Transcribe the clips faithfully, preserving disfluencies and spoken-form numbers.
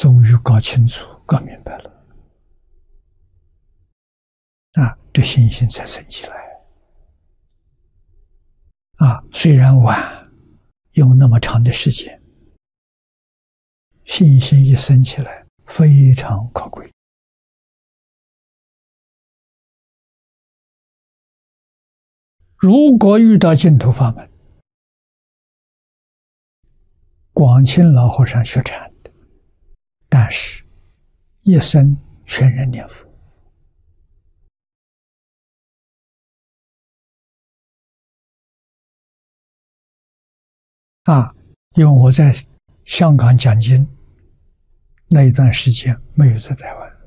终于搞清楚、搞明白了，啊，这信心才生起来。啊，虽然晚，用那么长的时间，信心一生起来，非常可贵。如果遇到净土法门，广钦老和尚学禅的，但是一生全人念佛。啊，因为我在香港讲经那一段时间没有在台湾，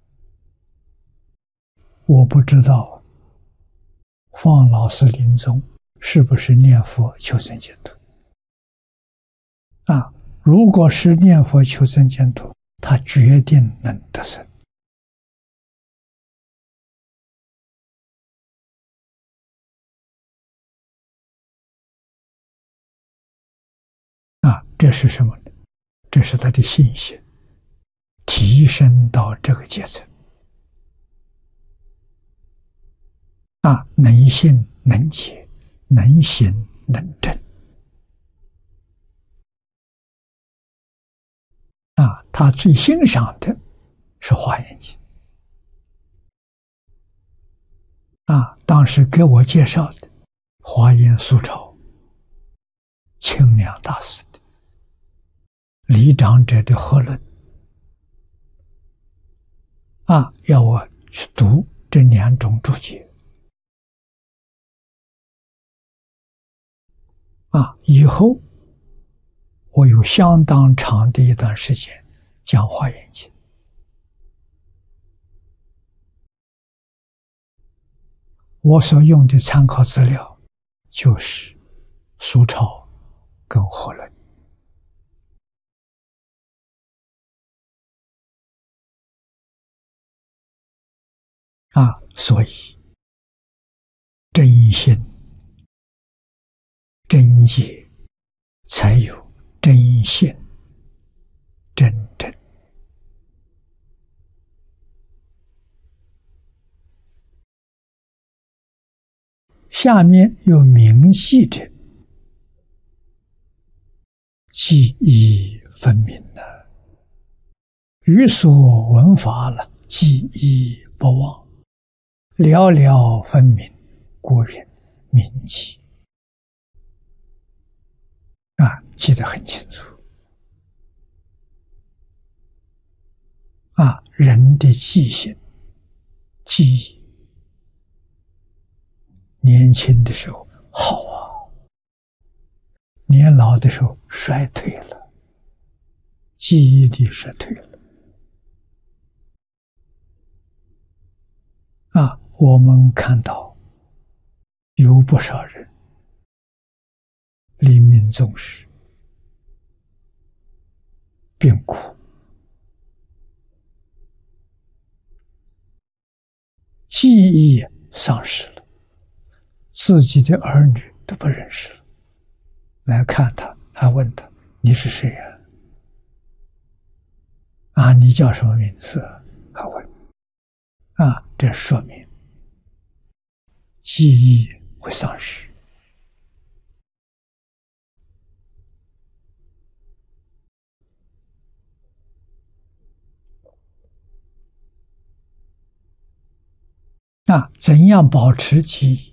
我不知道方老师临终是不是念佛求生净土。啊，如果是念佛求生净土，他决定能得生。啊，这是什么呢？这是他的信心提升到这个阶层。啊，能信能解，能行能证。啊，他最欣赏的是《华严经》。啊，当时给我介绍的华严苏钞清凉大师的李长者的合论。啊，要我去读这两种注解。啊，以后我有相当长的一段时间讲《华严经》。我所用的参考资料就是苏钞跟合论。啊，所以真心真解才有真信真正。下面有明记的记忆分明了，于所闻法了，记忆不忘，了了分明，故云明记。啊，记得很清楚。啊，人的记性、记忆，年轻的时候好啊，年老的时候衰退了，记忆力衰退了。啊，我们看到有不少人临命终时病苦，记忆丧失了，自己的儿女都不认识了，来看他，还问他你是谁呀？啊，你叫什么名字？还问。啊，这说明记忆会丧失。啊，怎样保持记忆？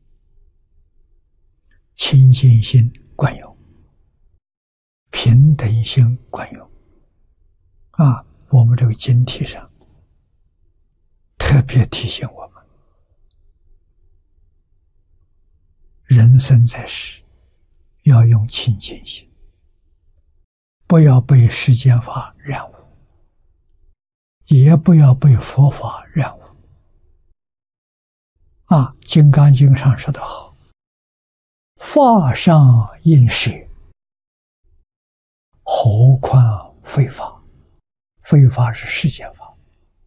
清净心惯用，平等心惯用。啊，我们这个经题上特别提醒我们，人生在世要用清净心，不要被世间法染污，也不要被佛法染污。啊，《金刚经》上说得好，法上应舍，何况非法？非法是世间法。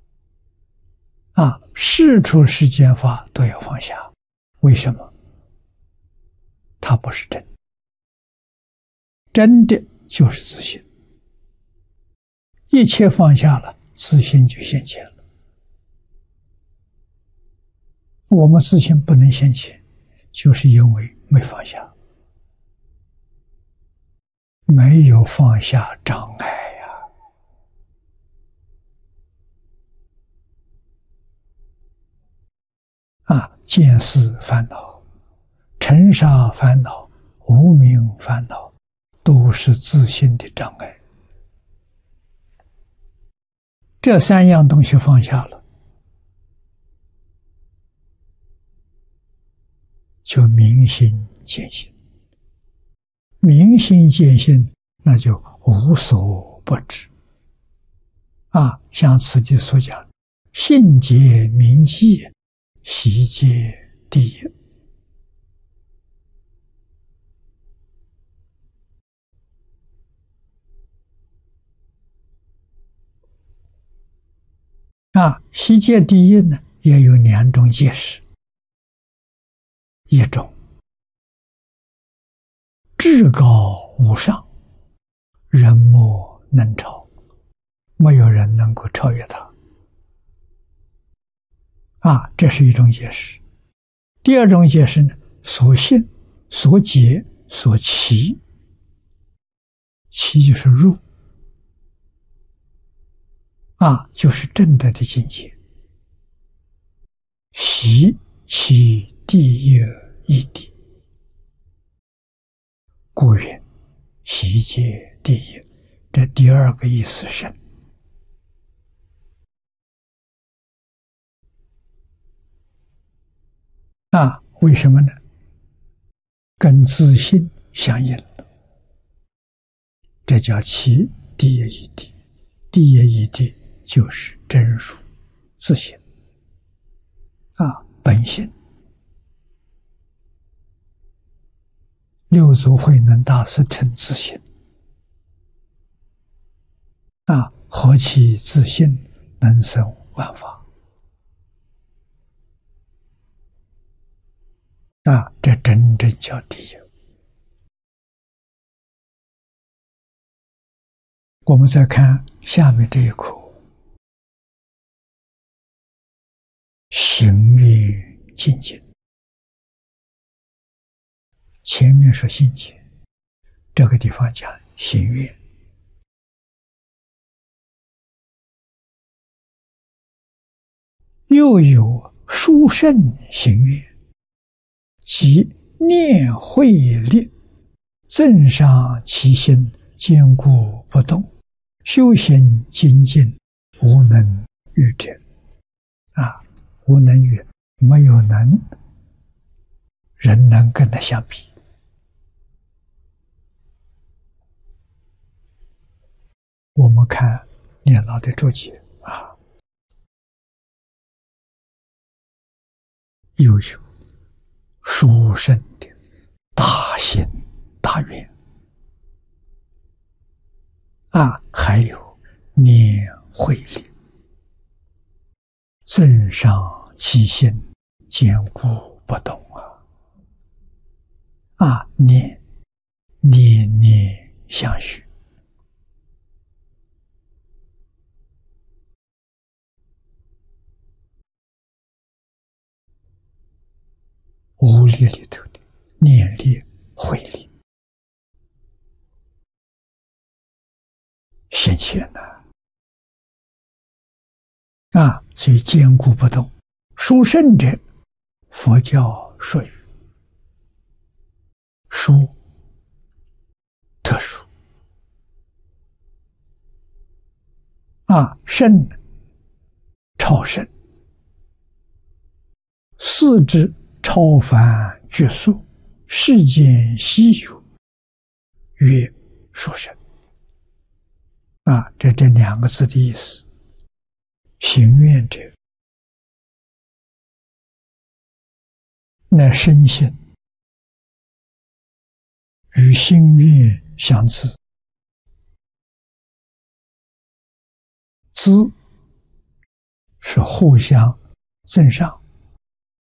啊，世出世间法都要放下。为什么？它不是真的，真的就是自信。一一切放下了，自信就现前了。我们自信不能现前，就是因为没放下，没有放下障碍呀！啊，见思烦恼、尘沙烦恼、无明烦恼，都是自信的障碍。这三样东西放下了，就明心见性。明心见性，那就无所不知。啊，像此地所讲，性解明记，习解第一。啊，习解第一呢，也有两种解释。一种至高无上，人莫能超，没有人能够超越它。啊，这是一种解释。第二种解释呢，所信、所解、所期，期就是入。啊，就是正德的境界。习其第一义谛，故云习解第一。这第二个意思是，啊，为什么呢？跟自信相应了，这叫其第一义谛。第一义谛就是真如自性，啊，本性。六祖慧能大师称自性，啊，何其自性，能生万法。啊，这真正叫第一。我们再看下面这一口，行愿精进。前面说心解，这个地方讲行愿。又有殊胜行愿，即念慧力，正上其心，坚固不动，修行精进，无能与者。啊，无能与，没有能人能跟他相比。我们看念老的注解啊，又有殊胜的大心大愿啊，还有念慧力，正上其心，坚固不动啊！啊，念念念相续，无力里头的念力、慧力现前了啊！所以坚固不动。殊胜者，佛教术语，殊特殊啊，胜超胜，四之超凡绝俗，世间稀有，曰殊胜。啊，这这两个字的意思。行愿者，乃身心与心愿相自，资是互相增上，